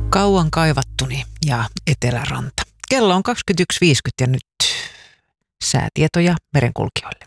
Kauan kaivattuni ja Eteläranta. Kello on 21.50 ja nyt säätietoja merenkulkijoille.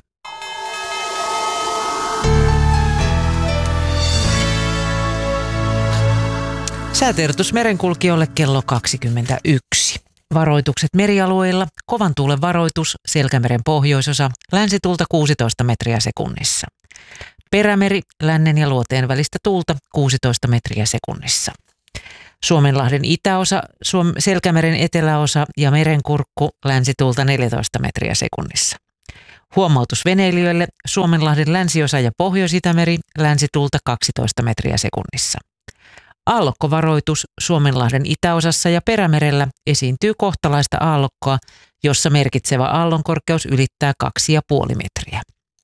Säätiedotus merenkulkijoille kello 21. Varoitukset merialueilla. Kovan tuulen varoitus, Selkämeren pohjoisosa, länsituulta 16 metriä sekunnissa. Perämeri, lännen ja luoteen välistä tuulta 16 metriä sekunnissa. Suomenlahden itäosa, Selkämeren eteläosa ja merenkurkku, länsituulta 14 metriä sekunnissa. Huomautus veneilijöille, Suomenlahden länsiosa ja Pohjois-Itämeri, länsituulta 12 metriä sekunnissa. Aallokkovaroitus, Suomenlahden itäosassa ja Perämerellä esiintyy kohtalaista aallokkoa, jossa merkitsevä aallonkorkeus ylittää 2,5 metriä.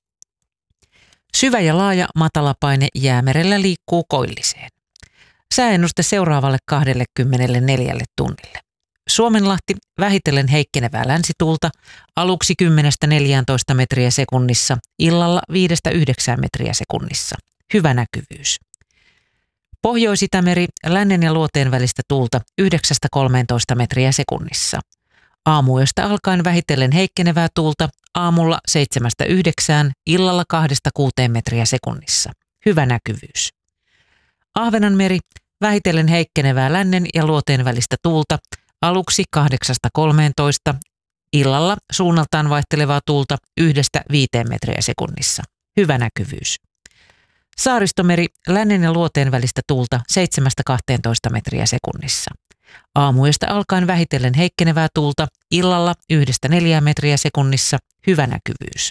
Syvä ja laaja matalapaine Jäämerellä liikkuu koilliseen. Sääennuste seuraavalle 24 tunnille. Suomenlahti vähitellen heikkenevää länsituulta, aluksi 10-14 metriä sekunnissa, illalla 5-9 metriä sekunnissa. Hyvä näkyvyys. Pohjois-Itämeri, lännen ja luoteen välistä tuulta 9-13 metriä sekunnissa. Aamuyöstä alkaen vähitellen heikkenevää tuulta, aamulla 7-9, illalla 2-6 metriä sekunnissa. Hyvä näkyvyys. Ahvenanmeri, vähitellen heikkenevää lännen ja luoteen välistä tuulta, aluksi 8-13, illalla suunnaltaan vaihtelevaa tuulta 1-5 metriä sekunnissa. Hyvä näkyvyys. Saaristomeri, lännen ja luoteen välistä tuulta 7-12 metriä sekunnissa. Aamuyöstä alkaen vähitellen heikkenevää tuulta, illalla 1-4 metriä sekunnissa. Hyvä näkyvyys.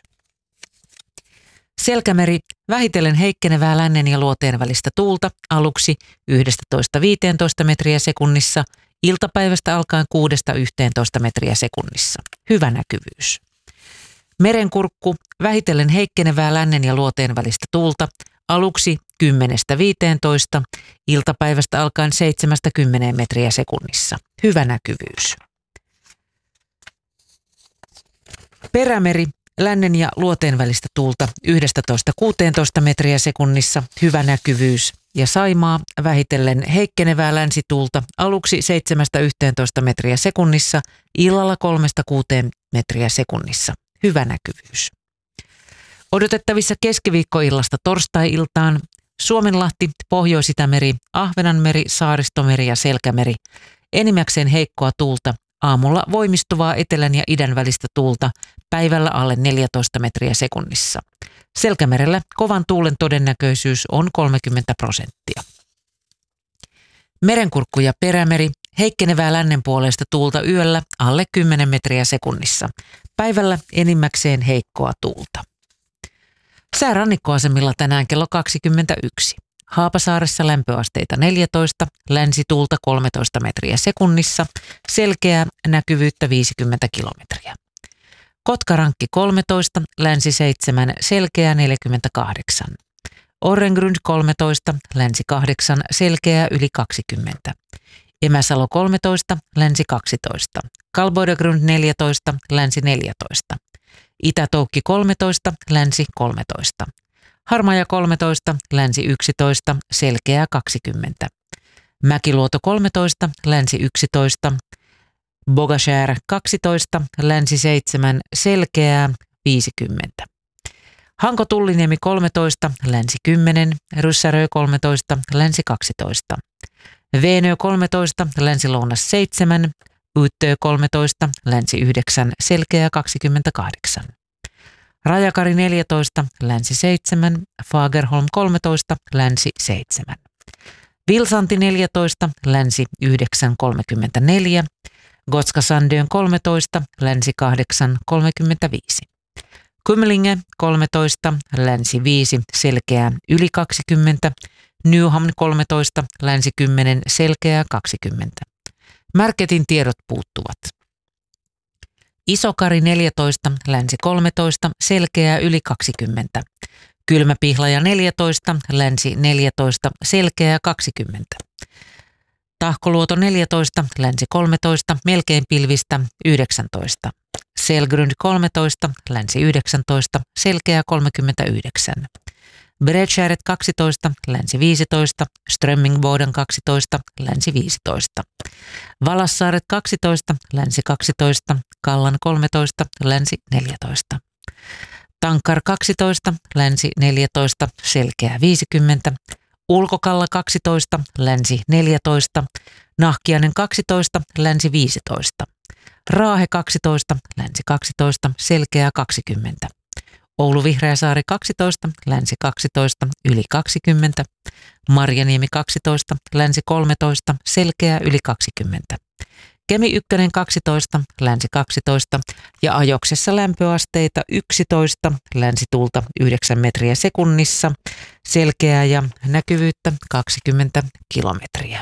Selkämeri, vähitellen heikkenevää lännen ja luoteen välistä tuulta, aluksi 11-15 metriä sekunnissa, iltapäivästä alkaen 6-11 metriä sekunnissa. Hyvä näkyvyys. Merenkurkku, vähitellen heikkenevää lännen ja luoteen välistä tuulta, aluksi 10-15, iltapäivästä alkaen 7-10 metriä sekunnissa. Hyvä näkyvyys. Perämeri, lännen ja luoteen välistä tuulta 11-16 metriä sekunnissa, hyvä näkyvyys. Ja Saimaa, vähitellen heikkenevää länsituulta, aluksi 7-11 metriä sekunnissa, illalla 3-6 metriä sekunnissa, hyvä näkyvyys. Odotettavissa keskiviikkoillasta torstai-iltaan Suomenlahti, Pohjois-Itämeri, Ahvenanmeri, Saaristomeri ja Selkämeri. Enimmäkseen heikkoa tuulta, aamulla voimistuvaa etelän ja idän välistä tuulta, päivällä alle 14 metriä sekunnissa. Selkämerellä kovan tuulen todennäköisyys on 30%. Merenkurkku ja Perämeri, heikkenevää lännen puolesta tuulta yöllä alle 10 metriä sekunnissa. Päivällä enimmäkseen heikkoa tuulta. Sää rannikkoasemilla tänään kello 21. Haapasaaressa lämpöasteita 14, länsituulta 13 metriä sekunnissa, selkeää näkyvyyttä 50 kilometriä. Kotkarankki 13, länsi 7, selkeää 48. Orrengrund 13, länsi 8, selkeää yli 20. Emäsalo 13, länsi 12. Kalboidegrund 14, länsi 14. Itä-Toukki 13, länsi 13. Harmaja 13, länsi 11, selkeää 20. Mäkiluoto 13, länsi 11. Bogashär 12, länsi 7, selkeää 50. Hanko Tulliniemi 13, länsi 10, Ryssärö 13, länsi 12. Veenö 13, länsi lounas 7, Uittö 13, länsi 9, selkeää 28. Rajakari 14, länsi 7, Fagerholm 13, länsi 7. Vilsanti 14, länsi 9, 34. Gotska Sandön 13, länsi 8, 35. Kymlinge 13, länsi 5, selkeää yli 20. Nyhamn 13, länsi 10, selkeää 20. Märketin tiedot puuttuvat. Isokari 14, länsi 13, selkeää yli 20. Kylmäpihlaja 14, länsi 14, selkeää 20. Tahkoluoto 14, länsi 13, melkein pilvistä 19. Selgrund 13, länsi 19, selkeää 39. Bredskäret 12, länsi 15, Strömmingbåden 12, länsi 15. Valassaaret 12, länsi 12, Kallan 13, länsi 14. Tankar 12, länsi 14, Selkeä 50, Ulkokalla 12, länsi 14, Nahkiainen 12, länsi 15, Raahe 12, länsi 12, Selkeä 20, Oulu Vihreäsaari 12, länsi 12, yli 20, Marjaniemi 12, länsi 13, Selkeä yli 20. Kemi 1 12, länsi 12 ja Ajoksessa lämpöasteita 11, länsituulta 9 metriä sekunnissa, selkeää ja näkyvyyttä 20 kilometriä.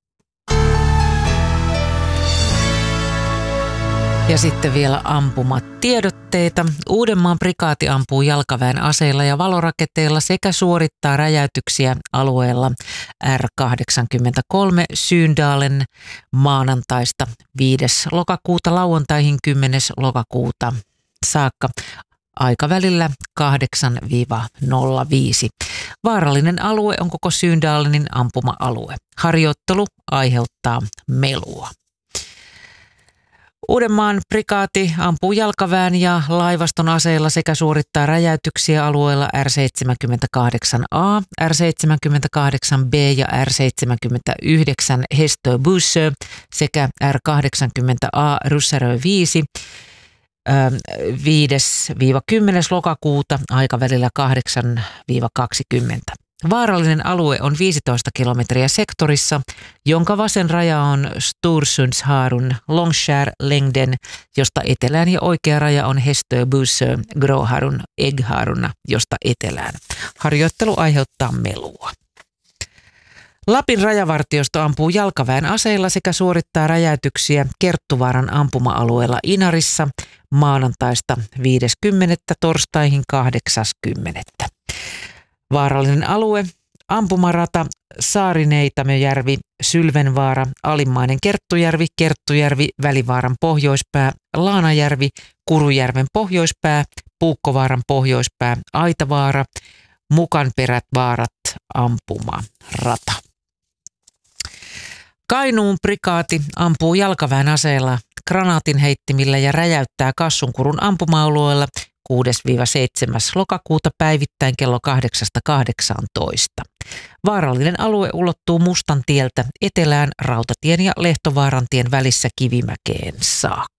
Ja sitten vielä ampumatiedotteita. Uudenmaan prikaati ampuu jalkaväen aseilla ja valoraketeilla sekä suorittaa räjäytyksiä alueella R83 Syyndalen maanantaista 5. lokakuuta lauantaihin 10. lokakuuta saakka aikavälillä 8-05. Vaarallinen alue on koko Syyndalenin ampuma-alue. Harjoittelu aiheuttaa melua. Uudenmaan prikaati ampuu jalkaväen ja laivaston aseilla sekä suorittaa räjäytyksiä alueella R78A, R78B ja R79 Hästöbussö sekä R80A Ryssärö 5 5-10. lokakuuta aikavälillä 8-20. Vaarallinen alue on 15 kilometriä sektorissa, jonka vasen raja on Storsundsharun Långskärlängden, josta etelään ja oikea raja on Hästöbussö Gråharun Äggharuna, josta etelään. Harjoittelu aiheuttaa melua. Lapin rajavartiosto ampuu jalkaväen aseilla sekä suorittaa räjäytyksiä Kerttuvaaran ampuma-alueella Inarissa maanantaista 50. torstaihin 80. Vaarallinen alue, ampumarata, Saarineitamäjärvi, Sylvenvaara, Alimmainen Kerttujärvi, Kerttujärvi, Välivaaran pohjoispää, Laanajärvi, Kurujärven pohjoispää, Puukkovaaran pohjoispää, Aitavaara, Mukanperät vaarat, ampumarata. Kainuun prikaati ampuu jalkaväen aseella, granaatinheittimillä ja räjäyttää Kassunkurun ampuma-alueella 6-7. lokakuuta päivittäin kello 8-18. Vaarallinen alue ulottuu Mustan tieltä etelään Rautatien ja Lehtovaarantien välissä Kivimäkeen saakka.